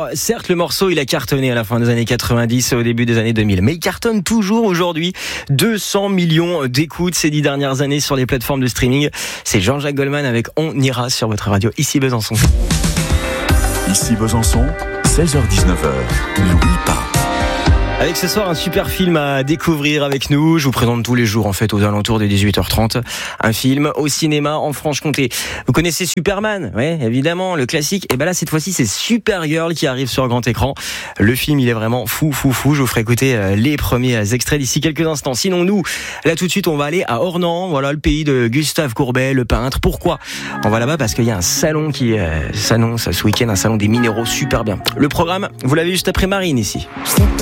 certes, le morceau, il a cartonné à la fin des années 90 et au début des années 2000, mais il cartonne toujours aujourd'hui. 200 millions d'écoutes ces 10 dernières années sur les plateformes de streaming. C'est Jean-Jacques Goldman avec On ira sur votre radio. Ici Besançon. Ici Besançon, 16h-19h, Louis Pas. Avec ce soir un super film à découvrir avec nous. Je vous présente tous les jours en fait aux alentours de 18h30 un film au cinéma en Franche-Comté. Vous connaissez Superman? Ouais, évidemment, le classique. Et ben là cette fois-ci c'est Supergirl qui arrive sur grand écran. Le film il est vraiment fou. Je vous ferai écouter les premiers extraits d'ici quelques instants. Sinon nous, là tout de suite on va aller à Ornans, voilà le pays de Gustave Courbet, le peintre. Pourquoi on va là-bas? Parce qu'il y a un salon qui s'annonce ce week-end, un salon des minéraux super bien. Le programme, vous l'avez juste après Marine ici.